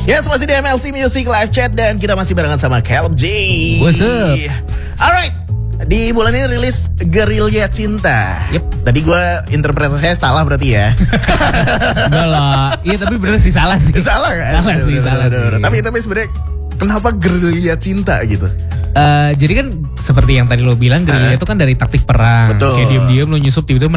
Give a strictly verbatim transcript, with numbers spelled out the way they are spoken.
Yes, masih di M L C Music Live Chat dan kita masih barengan sama Caleb J. What's up? Alright, di bulan ini rilis Gerilya Cinta. Yep. Tadi gue interpretasinya salah berarti ya. Enggak lah. Iya tapi bener sih salah sih. Salah kan? Salah sih, salah sih. Tapi tapi sebenarnya kenapa Gerilya Cinta gitu? Uh, jadi kan seperti yang tadi lo bilang, gerilya itu kan dari taktik perang. Betul. Kayak diam-diam lo nyusup tiba-tiba